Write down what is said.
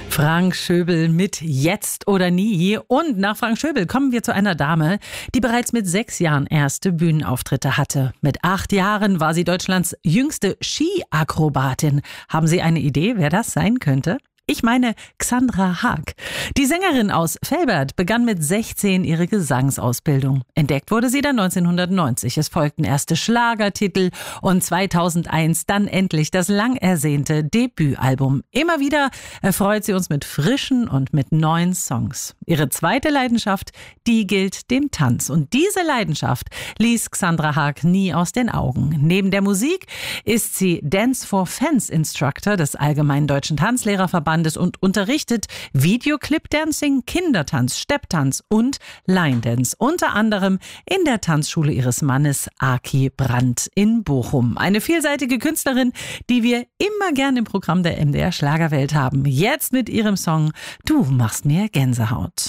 Frank Schöbel mit Jetzt oder Nie. Und nach Frank Schöbel kommen wir zu einer Dame, die bereits mit 6 Jahren erste Bühnenauftritte hatte. Mit 8 Jahren war sie Deutschlands jüngste Skiakrobatin. Haben Sie eine Idee, wer das sein könnte? Ich meine Xandra Haag. Die Sängerin aus Velbert begann mit 16 ihre Gesangsausbildung. Entdeckt wurde sie dann 1990. Es folgten erste Schlagertitel und 2001 dann endlich das lang ersehnte Debütalbum. Immer wieder erfreut sie uns mit frischen und mit neuen Songs. Ihre zweite Leidenschaft, die gilt dem Tanz. Und diese Leidenschaft ließ Xandra Haag nie aus den Augen. Neben der Musik ist sie Dance for Fans Instructor des Allgemeinen Deutschen Tanzlehrerverbandes und unterrichtet Videoclip-Dancing, Kindertanz, Stepptanz und Line Dance. Unter anderem in der Tanzschule ihres Mannes Aki Brandt in Bochum. Eine vielseitige Künstlerin, die wir immer gern im Programm der MDR Schlagerwelt haben. Jetzt mit ihrem Song Du machst mir Gänsehaut.